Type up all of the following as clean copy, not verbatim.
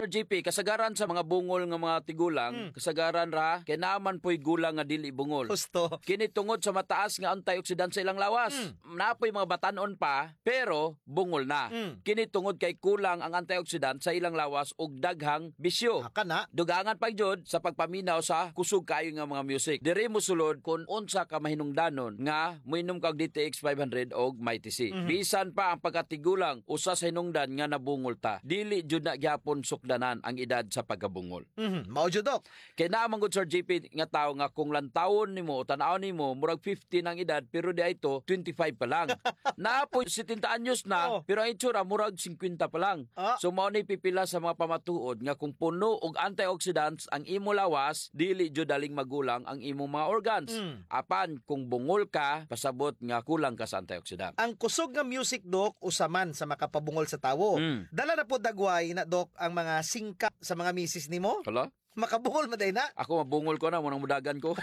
Sir JP, kasagaran sa mga bungol nga mga tigulang, kasagaran ra, kay naman po'y gulang nga dili bungol. Gusto. Kini tungod sa mataas nga antioxidant sa ilang lawas. Napoy mga batanon pa, pero bungol na. Kini tungod kay kulang ang antioxidant sa ilang lawas ug daghang bisyo. Haka na. Dugangan pa jud sa pagpaminaw sa kusog kayo nga mga music. Diri mo sulod kung unsa ka mahinungdanon nga moinom kag DTX 500 og Mighty C. Bisan pa ang pagkatigulang usa sa hinungdan nga nabungol ta. Dili jud na gyapon sukdanan ang edad sa pagkabungol. Mao jud Dok. Kay naman gud Sir JP nga tao nga kung lantawon nimo o tan-aw nimo murag 50 ang edad pero di ito 25 pa lang. Napoy 70 anyos na pero ang itsura murag 50 pa lang. So mao ni pipila sa mga pamatuod nga kung puno og antioxidants ang imo lawas dili jud daling magulang ang imong mga organs. Apan kung bungol ka pasabot nga kulang ka sa antioxidant. Ang kusog nga music, Dok, usaman sa makapabungol sa tawo. Dala na po dagway na, Dok, ang mga singkap sa mga misis nimo. Hala? Makabungol maday na. Ako mabungol ko na munang mudagan ko.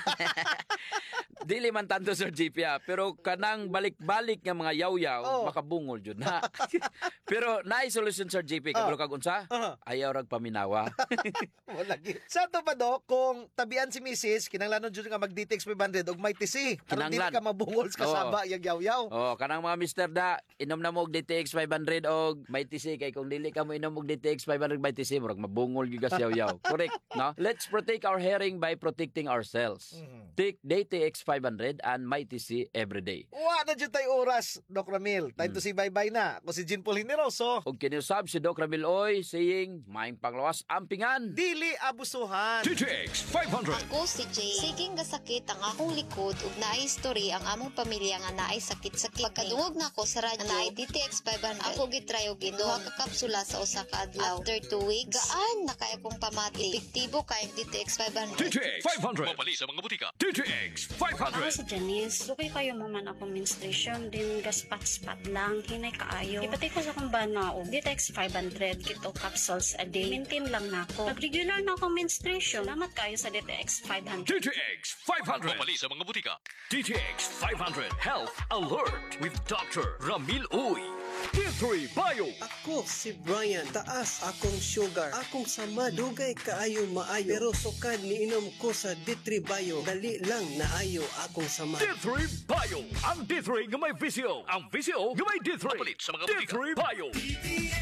Dili man tanto Sir JP pero kanang balik-balik nga mga yaw-yaw makabungol jud na. Pero naay solution Sir JP kabalo kag unsa? Ayaw rag paminawa. Wala gi. Sa to pa, Dok, kung tabian si Mrs. kinanglanon jud nga mag DTX 500 og Mighty C. Aron dili ka mabungol sa kasaba yang yaw-yaw. Kanang mga mister da inom na mo og DTX 500 og Mighty C kay kung dili ka mo inom og DTX 500 Mighty C murag mabungol gyud ka sa yaw-yaw. Correct, no? Let's protect our hearing by protecting ourselves. Take DTX 500 and Mighty C every day. Wa na jud tay oras, Doc Ramil. Time to say bye-bye na. Ako si Jean Paul Hineroso. Og kinusab si Doc Ramil Oy saying, maing panglawas ampingan. Dili abusuhan. DTX 500. Ako si Jay. Siging gasakit ang akong likod ug naay history ang among pamilya nga naay sakit-sakit. Pagkadungog na ko sa radyo naay DTX 500. Ako gitry og duha ka kapsula sa usa ka adlaw. After 2 weeks, gaan na kay akong pamati. Epektibo kay DTX 500. DTX 500. Mapali sa mga butika. DTX 500. Ako si Janice. Lukay kayo maman ako menstruation. Din gaspat-spat lang. Hinay kaayo. Ipatay ko sa kong banao. DTX 500. Kito capsules a day. Maintain lang na ako. Nag-regular na akong menstruation. Salamat kayo sa DTX 500. DTX 500. Mapali sa mga butika. DTX 500 Health Alert with Dr. Ramil Uy. D3 Bio. Ako si Brian. Taas akong sugar. Akong sama dugay kaayo maayo. Pero sukad ni inom ko sa D3 Bio. Dali lang naayo akong sama. D3 Bio. Ang D3 nga may visyo. Ang visyo nga may D3. Mapalit sa mga butika. D3 Bio.